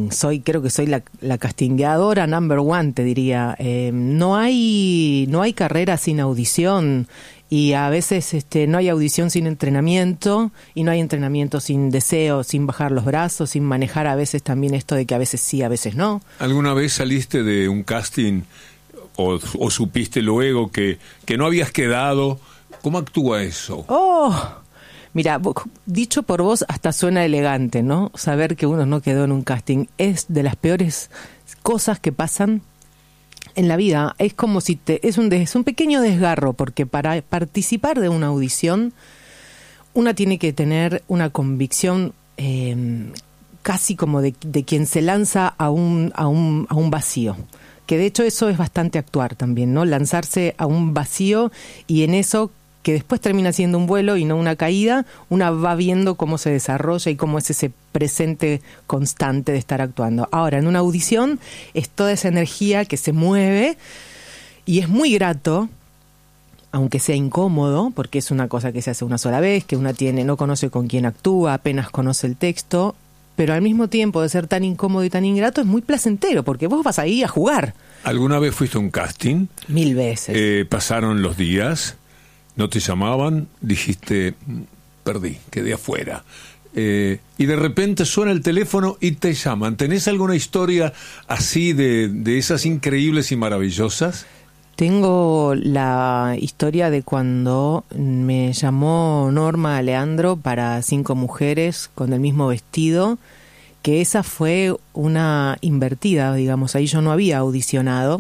creo que soy la castingueadora number one, te diría. No hay carrera sin audición, y a veces no hay audición sin entrenamiento, y no hay entrenamiento sin deseo, sin bajar los brazos, sin manejar a veces también esto de que a veces sí, a veces no. ¿Alguna vez saliste de un casting o supiste luego que no habías quedado? ¿Cómo actúa eso? Mira, dicho por vos hasta suena elegante, ¿no? Saber que uno no quedó en un casting es de las peores cosas que pasan en la vida. Es como si es un pequeño desgarro, porque para participar de una audición una tiene que tener una convicción casi como de quien se lanza a un vacío. Que de hecho eso es bastante actuar también, ¿no? Lanzarse a un vacío, y en eso, que después termina siendo un vuelo y no una caída, una va viendo cómo se desarrolla y cómo es ese presente constante de estar actuando. Ahora, en una audición es toda esa energía que se mueve, y es muy grato, aunque sea incómodo, porque es una cosa que se hace una sola vez, que una no conoce con quién actúa, apenas conoce el texto, pero al mismo tiempo de ser tan incómodo y tan ingrato es muy placentero, porque vos vas ahí a jugar. ¿Alguna vez fuiste a un casting? 1000 veces. Pasaron los días, no te llamaban, dijiste, perdí, quedé afuera. Y de repente suena el teléfono y te llaman. ¿Tenés alguna historia así de esas increíbles y maravillosas? Tengo la historia de cuando me llamó Norma Leandro para 5 mujeres con el mismo vestido, que esa fue una invertida, digamos. Ahí yo no había audicionado,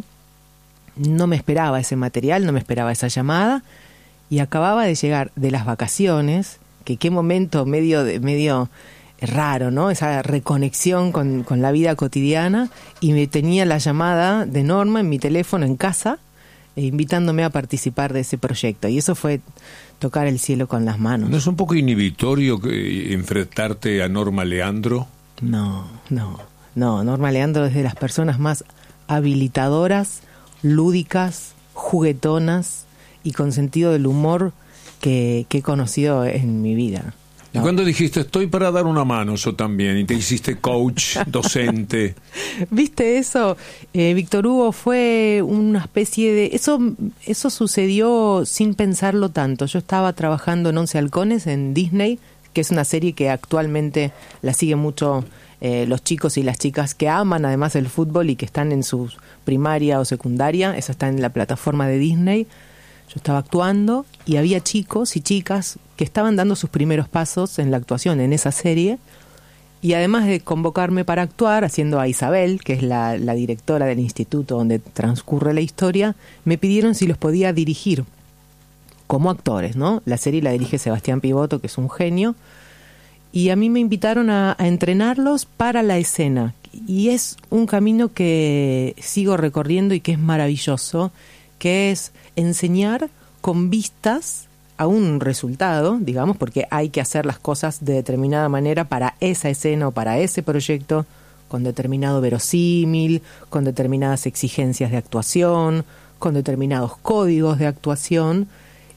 no me esperaba ese material, no me esperaba esa llamada, y acababa de llegar de las vacaciones, que qué momento medio raro, ¿no? Esa reconexión con la vida cotidiana, y me tenía la llamada de Norma en mi teléfono en casa, invitándome a participar de ese proyecto, y eso fue tocar el cielo con las manos. ¿No es un poco inhibitorio enfrentarte a Norma Leandro? No, Norma Leandro es de las personas más habilitadoras, lúdicas, juguetonas y con sentido del humor que he conocido en mi vida. ¿Y cuando dijiste, estoy para dar una mano, yo también, y te hiciste coach, docente? ¿Viste eso? Víctor Hugo, fue una especie de... Eso sucedió sin pensarlo tanto. Yo estaba trabajando en 11 Halcones, en Disney, que es una serie que actualmente la siguen mucho los chicos y las chicas que aman además el fútbol y que están en su primaria o secundaria. Eso está en la plataforma de Disney. Yo estaba actuando y había chicos y chicas que estaban dando sus primeros pasos en la actuación en esa serie, y además de convocarme para actuar, haciendo a Isabel, que es la directora del instituto donde transcurre la historia, me pidieron si los podía dirigir como actores, ¿no? La serie la dirige Sebastián Pivoto, que es un genio, y a mí me invitaron a entrenarlos para la escena, y es un camino que sigo recorriendo y que es maravilloso, que es enseñar con vistas a un resultado, digamos, porque hay que hacer las cosas de determinada manera para esa escena o para ese proyecto, con determinado verosímil, con determinadas exigencias de actuación, con determinados códigos de actuación,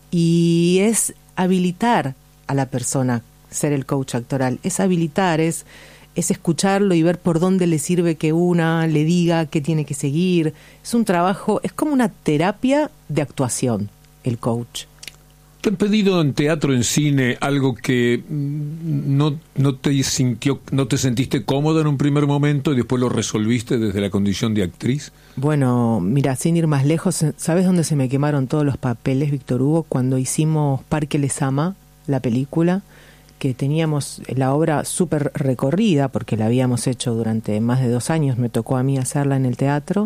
y es habilitar a la persona, ser el coach actoral, es habilitar, es escucharlo y ver por dónde le sirve que una le diga qué tiene que seguir. Es un trabajo, es como una terapia de actuación, el coach. ¿Te han pedido en teatro, en cine, algo que no te sentiste cómoda en un primer momento y después lo resolviste desde la condición de actriz? Bueno, mira, sin ir más lejos, ¿sabes dónde se me quemaron todos los papeles, Víctor Hugo? Cuando hicimos Parque Les Ama, la película, que teníamos la obra súper recorrida, porque la habíamos hecho durante más de 2 años, me tocó a mí hacerla en el teatro,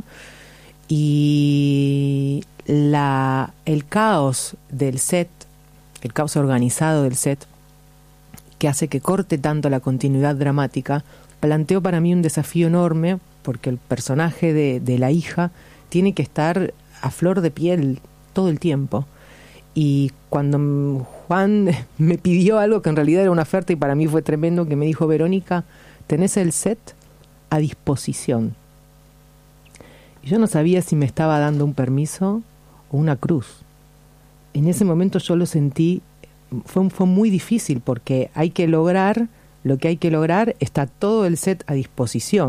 y el caos del set, el caos organizado del set, que hace que corte tanto la continuidad dramática, planteó para mí un desafío enorme, porque el personaje de la hija tiene que estar a flor de piel todo el tiempo. Y cuando Juan me pidió algo que en realidad era una oferta y para mí fue tremendo, que me dijo, Verónica, tenés el set a disposición. Y yo no sabía si me estaba dando un permiso o una cruz. En ese momento yo lo sentí, fue muy difícil, porque hay que lograr lo que hay que lograr, está todo el set a disposición,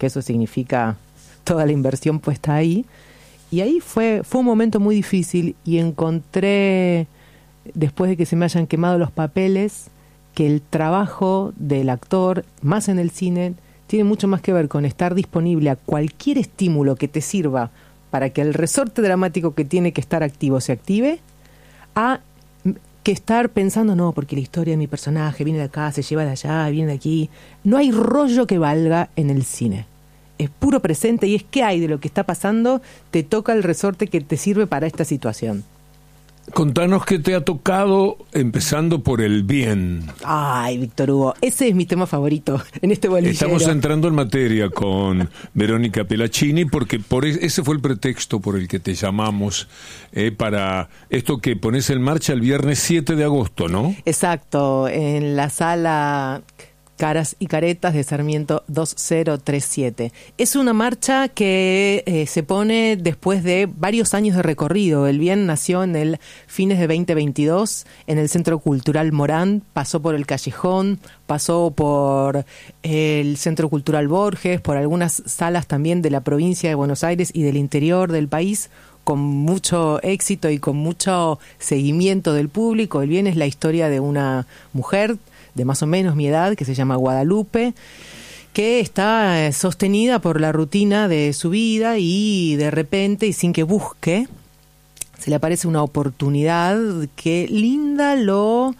que eso significa toda la inversión puesta ahí. Y ahí fue un momento muy difícil y encontré, después de que se me hayan quemado los papeles, que el trabajo del actor, más en el cine, tiene mucho más que ver con estar disponible a cualquier estímulo que te sirva para que el resorte dramático que tiene que estar activo se active, a que estar pensando, no, porque la historia de mi personaje viene de acá, se lleva de allá, viene de aquí. No hay rollo que valga en el cine. Es puro presente y es qué hay de lo que está pasando, te toca el resorte que te sirve para esta situación. Contanos qué te ha tocado, empezando por el bien. Ay, Víctor Hugo, ese es mi tema favorito en este bolillero. Estamos entrando en materia con Verónica Pelaccini porque ese fue el pretexto por el que te llamamos para esto que pones en marcha el viernes 7 de agosto, ¿no? Exacto, en la sala Caras y Caretas de Sarmiento 2037. Es una marcha que se pone después de varios años de recorrido. El bien nació en el fines de 2022 en el Centro Cultural Morán, pasó por el Callejón, pasó por el Centro Cultural Borges, por algunas salas también de la provincia de Buenos Aires y del interior del país, con mucho éxito y con mucho seguimiento del público. El bien es la historia de una mujer de más o menos mi edad, que se llama Guadalupe, que está sostenida por la rutina de su vida y de repente, y sin que busque, se le aparece una oportunidad que linda lo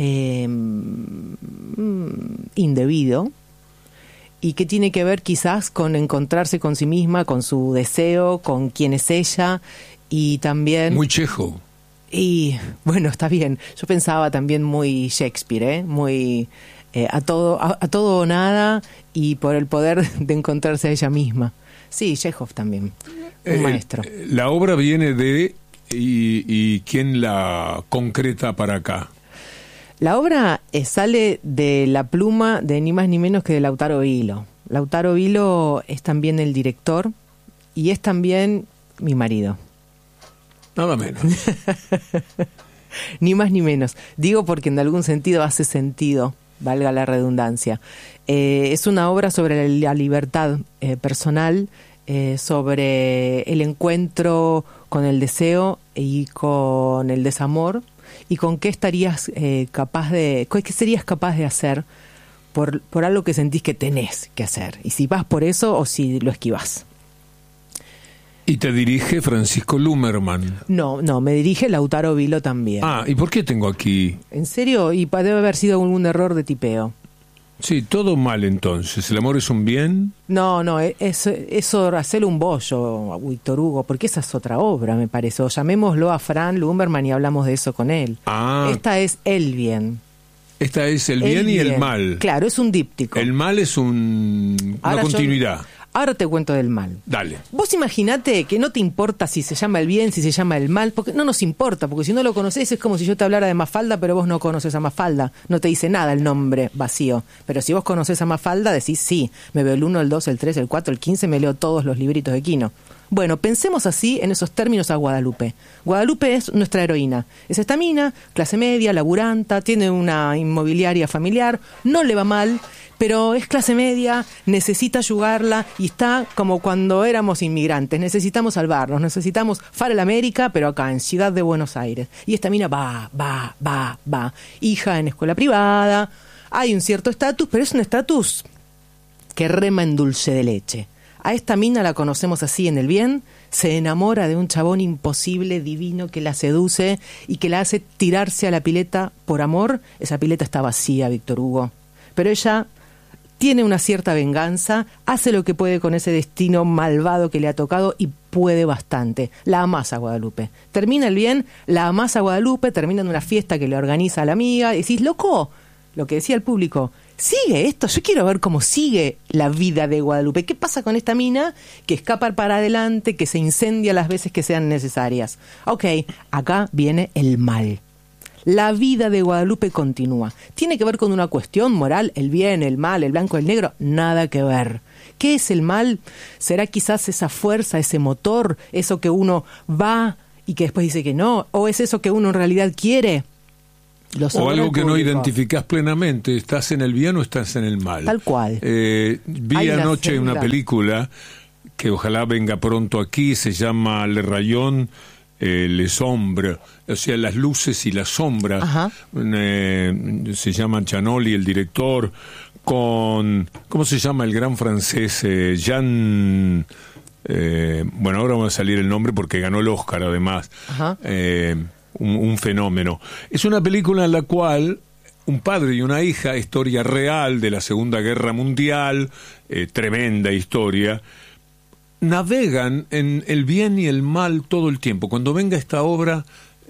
indebido y que tiene que ver quizás con encontrarse con sí misma, con su deseo, con quién es ella y también... Muy Chekhov. Y bueno, está bien. Yo pensaba también muy Shakespeare, muy a todo o nada y por el poder de encontrarse a ella misma. Sí, Chekhov también, un maestro. La obra viene de... ¿Y quién la concreta para acá? La obra sale de la pluma de ni más ni menos que de Lautaro Vilo. Lautaro Vilo es también el director y es también mi marido. Nada menos. Ni más ni menos. Digo porque en algún sentido hace sentido, valga la redundancia. Es una obra sobre la libertad personal, sobre el encuentro con el deseo y con el desamor, y con qué estarías qué serías capaz de hacer por algo que sentís que tenés que hacer, y si vas por eso o si lo esquivás. ¿Y te dirige Francisco Lumerman? No, me dirige Lautaro Vilo también. Ah, ¿y por qué tengo aquí? ¿En serio? Y debe haber sido un error de tipeo. Sí, todo mal entonces. ¿El amor es un bien? No, eso hacerle un bollo a Víctor Hugo, porque esa es otra obra, me parece. O llamémoslo a Fran Lumerman y hablamos de eso con él. Ah. Esta es el bien. Esta es el bien y el mal. Claro, es un díptico. El mal es una continuidad. Ahora te cuento del mal. Dale. Vos imaginate que no te importa si se llama el bien, si se llama el mal, porque no nos importa, porque si no lo conocés es como si yo te hablara de Mafalda, pero vos no conoces a Mafalda. No te dice nada el nombre vacío. Pero si vos conocés a Mafalda, decís sí, me veo el 1, el 2, el 3, el 4, el 15, me leo todos los libritos de Quino. Bueno, pensemos así en esos términos a Guadalupe. Guadalupe es nuestra heroína. Es esta mina, clase media, laburanta, tiene una inmobiliaria familiar, no le va mal, pero es clase media, necesita ayudarla y está como cuando éramos inmigrantes. Necesitamos salvarnos, necesitamos Farel América, pero acá en Ciudad de Buenos Aires. Y esta mina va. Hija en escuela privada, hay un cierto estatus, pero es un estatus que rema en dulce de leche. A esta mina la conocemos así en el bien, se enamora de un chabón imposible, divino, que la seduce y que la hace tirarse a la pileta por amor. Esa pileta está vacía, Víctor Hugo. Pero ella tiene una cierta venganza, hace lo que puede con ese destino malvado que le ha tocado y puede bastante. La amasa a Guadalupe. Termina el bien, la amasa a Guadalupe, termina en una fiesta que le organiza a la amiga, y decís, loco, lo que decía el público, sigue esto, yo quiero ver cómo sigue la vida de Guadalupe. ¿Qué pasa con esta mina que escapa para adelante, que se incendia las veces que sean necesarias? Ok, acá viene el mal. La vida de Guadalupe continúa. ¿Tiene que ver con una cuestión moral? ¿El bien, el mal, el blanco, el negro? Nada que ver. ¿Qué es el mal? ¿Será quizás esa fuerza, ese motor, eso que uno va y que después dice que no? ¿O es eso que uno en realidad quiere? O algo que no identificás plenamente, ¿estás en el bien o estás en el mal? Tal cual. Vi anoche una película que ojalá venga pronto aquí, se llama Le Rayon, Les Ombres, o sea, las luces y las sombras. Se llama Chanoli, el director, con, ¿cómo se llama el gran francés? Jean... bueno, ahora va a salir el nombre porque ganó el Oscar, además. Un fenómeno. Es una película en la cual un padre y una hija, historia real de la Segunda Guerra Mundial, tremenda historia, navegan en el bien y el mal todo el tiempo. Cuando venga esta obra,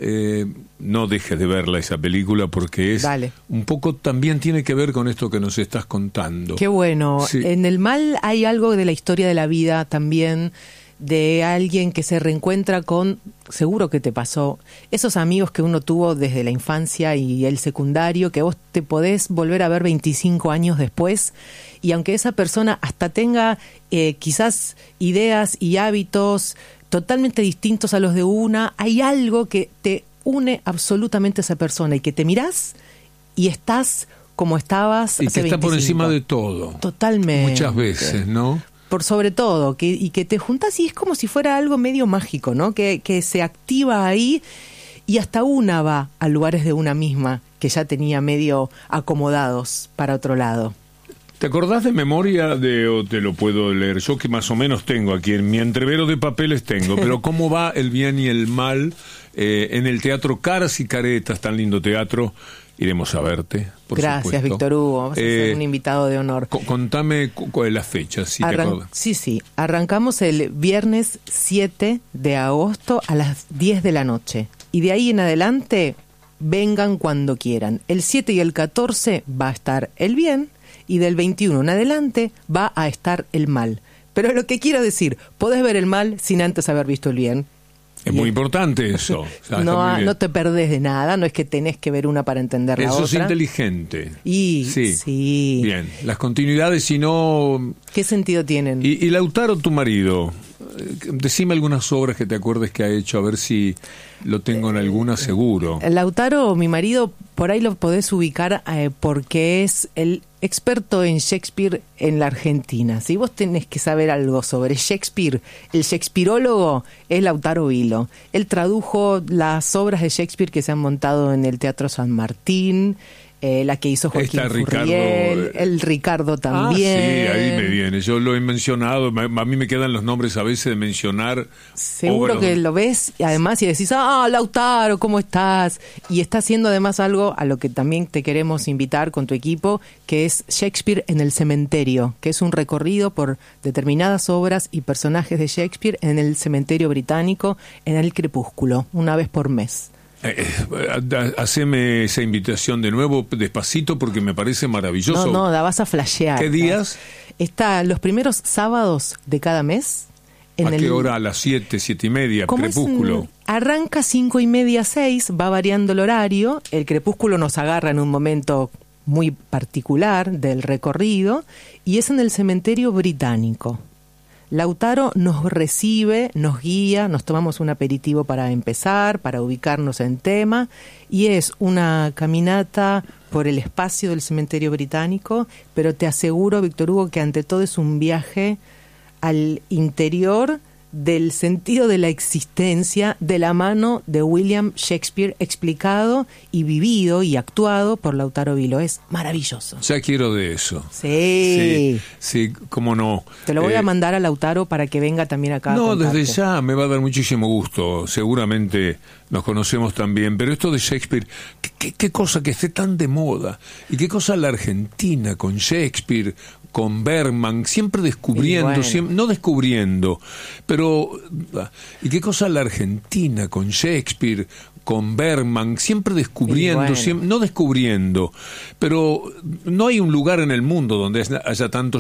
no dejes de verla, esa película, porque es un poco, también tiene que ver con esto que nos estás contando. Qué bueno. Sí. En el mal hay algo de la historia de la vida también, de alguien que se reencuentra con, seguro que te pasó, esos amigos que uno tuvo desde la infancia y el secundario, que vos te podés volver a ver 25 años después, y aunque esa persona hasta tenga quizás ideas y hábitos totalmente distintos a los de una, hay algo que te une absolutamente a esa persona y que te mirás y estás como estabas hace 25. Y que está por encima de todo. Totalmente. Muchas veces, ¿no? Por sobre todo, y que te juntas y es como si fuera algo medio mágico, ¿no? Que se activa ahí y hasta una va a lugares de una misma que ya tenía medio acomodados para otro lado. ¿Te acordás de memoria o te lo puedo leer? Yo que más o menos tengo aquí, en mi entrevero de papeles tengo, pero ¿cómo va el bien y el mal en el Teatro Caras y Caretas, tan lindo teatro? Iremos a verte, por Gracias, supuesto. Víctor Hugo, vas a ser un invitado de honor. Contame cuál es la fecha, si te acuerdas. Sí, arrancamos el viernes 7 de agosto a las 10 de la noche. Y de ahí en adelante, vengan cuando quieran. El 7 y el 14 va a estar el bien, y del 21 en adelante va a estar el mal. Pero lo que quiero decir, podés ver el mal sin antes haber visto el bien. Es muy importante eso. No te perdés de nada, no es que tenés que ver una para entender la otra. Eso es inteligente. Sí. Bien, las continuidades, si no... ¿Qué sentido tienen? Y Lautaro, tu marido, decime algunas obras que te acuerdes que ha hecho, a ver si lo tengo en alguna seguro. Lautaro, mi marido, por ahí lo podés ubicar porque es el experto en Shakespeare en la Argentina. Si vos tenés que saber algo sobre Shakespeare, el shakespearólogo es Lautaro Vilo. Él tradujo las obras de Shakespeare que se han montado en el Teatro San Martín, la que hizo Joaquín Furriel, el Ricardo también. Sí, ahí me viene. Yo lo he mencionado, a mí me quedan los nombres a veces de mencionar. Seguro que lo ves y además y decís, Lautaro, ¿cómo estás? Y está haciendo además algo a lo que también te queremos invitar con tu equipo, que es Shakespeare en el cementerio, que es un recorrido por determinadas obras y personajes de Shakespeare en el cementerio británico, en el Crepúsculo, una vez por mes. Haceme esa invitación de nuevo, despacito, porque me parece maravilloso. No, la vas a flashear. ¿Qué días? Está los primeros sábados de cada mes. ¿A qué hora? A las 7, 7:30, Crepúsculo. Arranca 5:30, 6, va variando el horario. El Crepúsculo nos agarra en un momento muy particular del recorrido y es en el cementerio británico. Lautaro nos recibe, nos guía, nos tomamos un aperitivo para empezar, para ubicarnos en tema, y es una caminata por el espacio del cementerio británico, pero te aseguro, Víctor Hugo, que ante todo es un viaje al interior del sentido de la existencia de la mano de William Shakespeare, explicado y vivido y actuado por Lautaro Vilo. Es maravilloso. Ya quiero de eso. Sí, cómo no. Te lo voy a mandar a Lautaro para que venga también acá. No, desde ya me va a dar muchísimo gusto. Seguramente nos conocemos también, pero esto de Shakespeare, qué cosa que esté tan de moda, y qué cosa la Argentina con Shakespeare, con Bergman, siempre descubriendo, no descubriendo, pero y qué cosa la Argentina con Shakespeare, con Bergman, siempre descubriendo, no descubriendo, pero no hay un lugar en el mundo donde haya tanto